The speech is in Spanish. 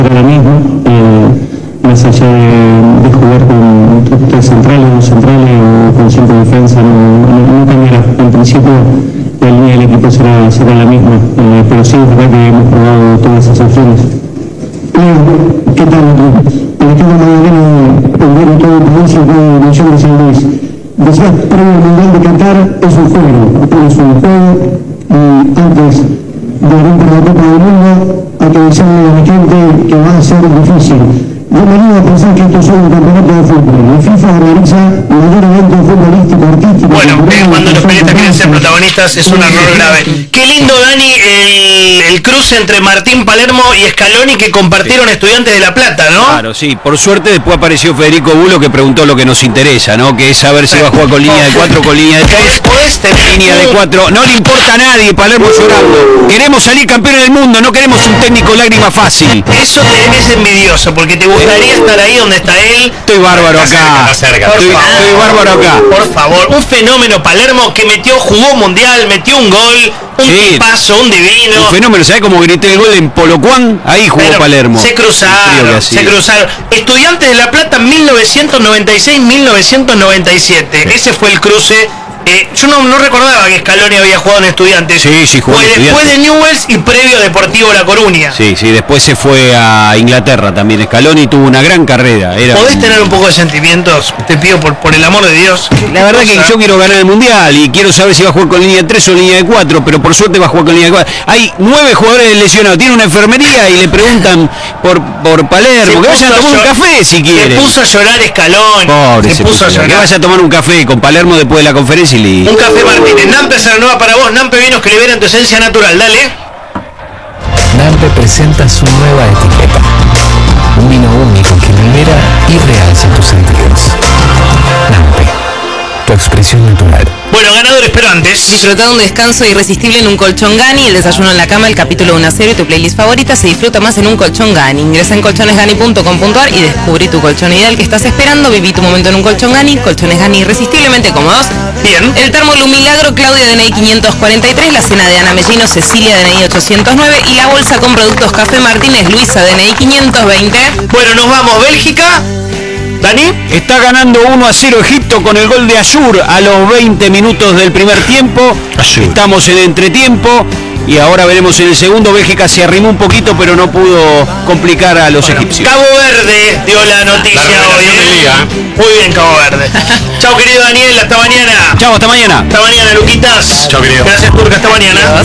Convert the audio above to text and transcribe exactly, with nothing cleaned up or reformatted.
Ahora mismo, eh, más allá de, de jugar con tres centrales, dos centrales o con cinco defensas, no, no, no cambiará. En principio, la línea del equipo será, será la misma, eh, pero sí es verdad que hemos probado todas esas opciones. ¿Qué tal? El equipo magdaleno perdieron todo el provincia de Nación de San Luis. Decías, previo al Mundial de Qatar es un juego, es un juego, y antes de ir por la Copa del Mundo hay que decirle a la gente que va a ser difícil. Yo me animo a pensar que esto es un campeonato de fútbol. La FIFA organiza mayor evento futbolístico, artístico. Bueno, eh, cuando los periodistas quieren ser protagonistas es un error grave. Qué lindo, Dani, el, el cruce entre Martín Palermo y Scaloni que compartieron sí. Estudiantes de La Plata, ¿no? Claro, sí. Por suerte después apareció Federico Bulo que preguntó lo que nos interesa, ¿no? Que es saber si va a jugar con línea de cuatro o con línea de tres. Línea de cuatro. No le importa a nadie, Palermo llorando. Queremos salir campeones del mundo, no queremos un técnico lágrima fácil. Eso te, es envidioso, porque te gustaría estar ahí donde está él. Estoy bárbaro acá. Cerca, cerca, estoy, estoy bárbaro acá. Por favor, un fenómeno Palermo que metió, jugó mundial, metió un gol, un sí, paso, un divino. Un fenómeno, ¿sabés cómo grité el gol en Polocuán? Ahí jugó Pero Palermo. Se cruzaron, se cruzaron. Estudiantes de La Plata mil novecientos noventa y seis a mil novecientos noventa y siete. Sí. Ese fue el cruce. Eh, yo no, no recordaba que Scaloni había jugado en Estudiantes. Sí, sí, jugó fue en después Estudiantes. de Newell's y previo a Deportivo La Coruña. Sí, sí, después se fue a Inglaterra también. Scaloni tuvo una gran carrera. Era ¿Podés un... tener un poco de sentimientos? Te pido por, por el amor de Dios. La verdad que yo quiero ganar el Mundial y quiero saber si va a jugar con línea de tres o línea de cuatro, pero por suerte va a jugar con línea de cuatro. Hay nueve jugadores lesionados, tiene una enfermería y le preguntan por, por Palermo, que vaya a tomar un café si quiere. Se puso a llorar Scaloni. Pobre, se, se puso, puso a llorar. Que vaya a tomar un café con Palermo después de la conferencia y le... Un café Martínez. Nampe se renueva para vos. Nampe, vinos que liberan tu esencia natural. Dale. Nampe presenta su nueva etiqueta. Un vino único que libera y realza tus sentidos. Nampe, tu expresión natural. Bueno, ganadores, pero antes disfruta de un descanso irresistible en un colchón Gani, el desayuno en la cama, el capítulo uno a cero y tu playlist favorita se disfruta más en un colchón Gani. Ingresa en colchones gani punto com punto a r y descubrí tu colchón ideal que estás esperando. Viví tu momento en un colchón Gani. Colchones Gani irresistiblemente cómodos. Bien. El termo Lumilagro, Claudia D N I quinientos cuarenta y tres, la cena de Ana Mellino, Cecilia D N I ochocientos nueve y la bolsa con productos Café Martínez, Luisa D N I quinientos veinte. Bueno, nos vamos. Bélgica. Dani. Está ganando uno a cero Egipto con el gol de Ayur a los veinte minutos del primer tiempo. Ayur. Estamos en entretiempo y ahora veremos en el segundo. Bélgica se arrimó un poquito pero no pudo complicar a los bueno, egipcios. Cabo Verde dio la noticia la hoy. ¿eh? Muy bien, Cabo Verde. Chao, querido Daniel, hasta mañana. Chao, hasta mañana. Hasta mañana, Luquitas. Chao, querido. Gracias, Turca, hasta mañana.